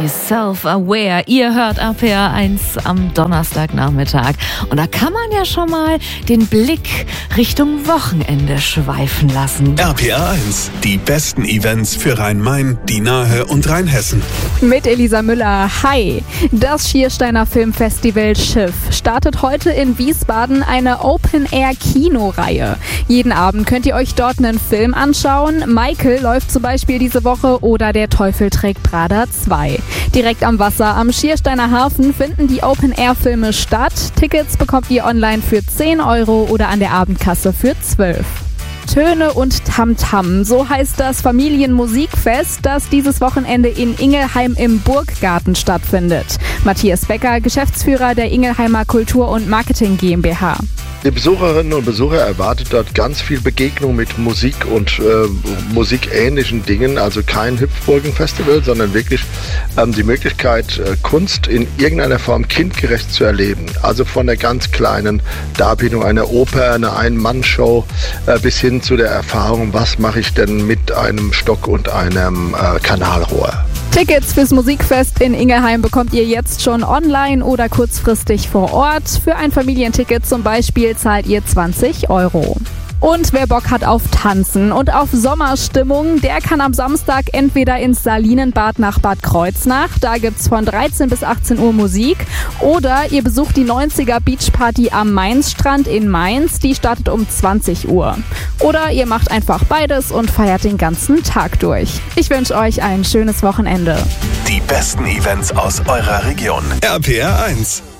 Avicii, Self-Aware. Ihr hört RPR 1 am Donnerstagnachmittag. Und da kann man ja schon mal den Blick Richtung Wochenende schweifen lassen. RPR 1, die besten Events für Rhein-Main, die Nahe und Rheinhessen. Mit Elisa Müller. Hi! Das Schiersteiner Filmfestival Schiff startet heute in Wiesbaden eine Open-Air-Kinoreihe. Jeden Abend könnt ihr euch dort einen Film anschauen. Michael läuft zum Beispiel diese Woche oder Der Teufel trägt Prada 2. Direkt am Wasser am Schiersteiner Hafen finden die Open-Air-Filme statt. Tickets bekommt ihr online für 10 € oder an der Abendkasse für 12. Töne und Tamtam, so heißt das Familienmusikfest, das dieses Wochenende in Ingelheim im Burggarten stattfindet. Matthias Becker, Geschäftsführer der Ingelheimer Kultur- und Marketing GmbH. Die Besucherinnen und Besucher erwartet dort ganz viel Begegnung mit Musik und musikähnlichen Dingen, also kein Hüpfburgen-Festival, sondern wirklich die Möglichkeit, Kunst in irgendeiner Form kindgerecht zu erleben. Also von der ganz kleinen Darbietung einer Oper, einer Ein-Mann-Show bis hin zu der Erfahrung, was mache ich denn mit einem Stock und einem Kanalrohr. Tickets fürs Musikfest in Ingelheim bekommt ihr jetzt schon online oder kurzfristig vor Ort. Für ein Familienticket zum Beispiel zahlt ihr 20 €. Und wer Bock hat auf Tanzen und auf Sommerstimmung, der kann am Samstag entweder ins Salinenbad nach Bad Kreuznach, da gibt's von 13 bis 18 Uhr Musik, oder ihr besucht die 90er Beachparty am Mainzstrand in Mainz, die startet um 20 Uhr. Oder ihr macht einfach beides und feiert den ganzen Tag durch. Ich wünsche euch ein schönes Wochenende. Die besten Events aus eurer Region. RPR 1.